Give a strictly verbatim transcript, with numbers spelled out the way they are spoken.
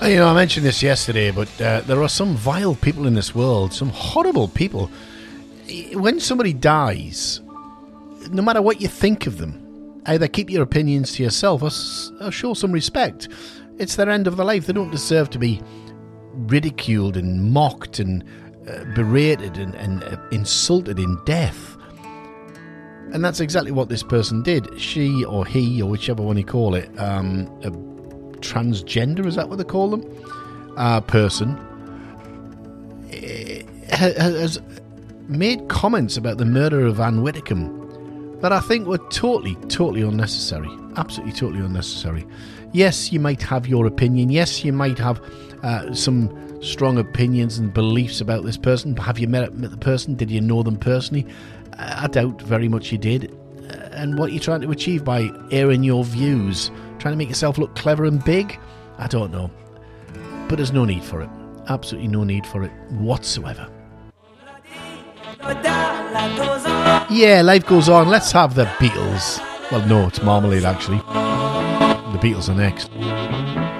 You know, I mentioned this yesterday, but uh, there are some vile people in this world, some horrible people. When somebody dies, no matter what you think of them, either keep your opinions to yourself or, or show some respect. It's their end of their life. They don't deserve to be ridiculed and mocked and uh, berated and, and uh, insulted in death. And that's exactly what this person did. She or he, or whichever one you call it, um, a transgender, is that what they call them? Uh, person has made comments about the murder of Anne Whitcomb that I think were totally, totally unnecessary. Absolutely, totally unnecessary. Yes, you might have your opinion. Yes, you might have uh, some strong opinions and beliefs about this person. Have you met, met the person? Did you know them personally? I doubt very much you did. And what you're trying to achieve by airing your views, trying to make yourself look clever and big, I don't know. But there's no need for it. Absolutely no need for it whatsoever. Yeah, life goes on. Let's have the Beatles. Well, no, it's Marmalade, actually. The Beatles are next.